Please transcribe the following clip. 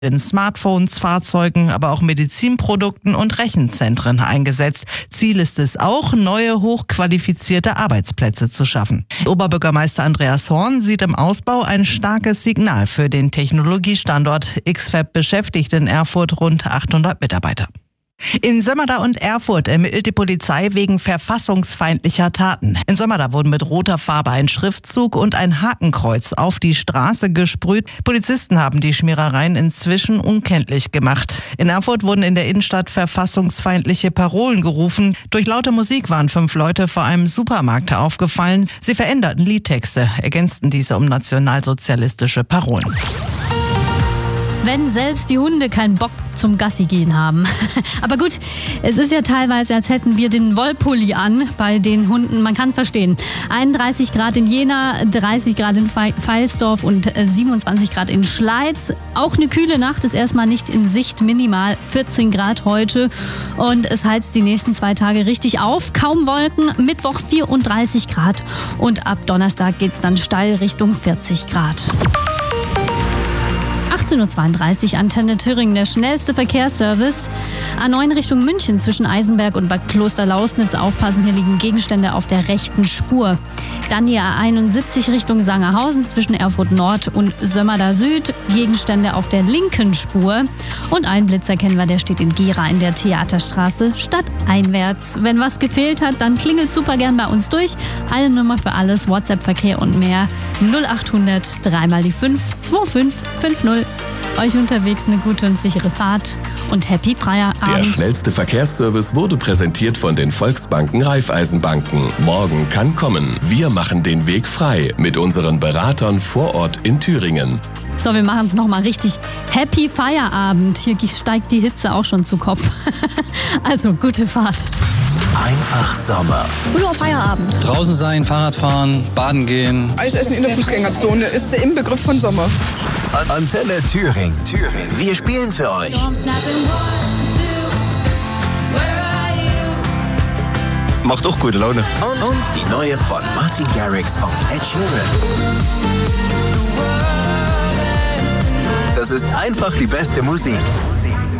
in Smartphones, Fahrzeugen, aber auch Medizinprodukten und Rechenzentren eingesetzt. Ziel ist es auch, neue hochqualifizierte Arbeitsplätze zu schaffen. Oberbürgermeister Andreas Horn sieht im Ausbau ein starkes Signal für den Technologiestandort. X-FAB beschäftigt in Erfurt rund 800 Mitarbeiter. In Sömmerda und Erfurt ermittelt die Polizei wegen verfassungsfeindlicher Taten. In Sömmerda wurden mit roter Farbe ein Schriftzug und ein Hakenkreuz auf die Straße gesprüht. Polizisten haben die Schmierereien inzwischen unkenntlich gemacht. In Erfurt wurden in der Innenstadt verfassungsfeindliche Parolen gerufen. Durch laute Musik waren 5 Leute vor einem Supermarkt aufgefallen. Sie veränderten Liedtexte, ergänzten diese um nationalsozialistische Parolen. Wenn selbst die Hunde keinen Bock zum Gassi gehen haben. Aber gut, es ist ja teilweise, als hätten wir den Wollpulli an bei den Hunden. Man kann es verstehen. 31 Grad in Jena, 30 Grad in Veilsdorf und 27 Grad in Schleiz. Auch eine kühle Nacht ist erstmal nicht in Sicht, minimal 14 Grad heute. Und es heizt die nächsten 2 Tage richtig auf. Kaum Wolken, Mittwoch 34 Grad und ab Donnerstag geht es dann steil Richtung 40 Grad. 18.32 Uhr, Antenne Thüringen, der schnellste Verkehrsservice. A9 Richtung München zwischen Eisenberg und Bad Klosterlausnitz. Aufpassen, hier liegen Gegenstände auf der rechten Spur. Dann die A71 Richtung Sangerhausen zwischen Erfurt Nord und Sömmerda Süd. Gegenstände auf der linken Spur. Und einen Blitzer kennen wir, der steht in Gera in der Theaterstraße stadteinwärts. Wenn was gefehlt hat, dann klingelt super gern bei uns durch. Eine Nummer für alles, WhatsApp-Verkehr und mehr. 0800 3 mal die 5 2550. Euch unterwegs eine gute und sichere Fahrt und happy Feierabend. Der schnellste Verkehrsservice wurde präsentiert von den Volksbanken Raiffeisenbanken. Morgen kann kommen. Wir machen den Weg frei mit unseren Beratern vor Ort in Thüringen. So, wir machen es nochmal richtig. Happy Feierabend. Hier steigt die Hitze auch schon zu Kopf. Also, gute Fahrt. Einfach Sommer. Guter Feierabend. Draußen sein, Fahrrad fahren, baden gehen. Eisessen in der Fußgängerzone ist der Inbegriff von Sommer. Antenne Thüringen. Wir spielen für euch. Macht auch gute Laune. Und die neue von Martin Garrix und Ed Sheeran. Das ist einfach die beste Musik.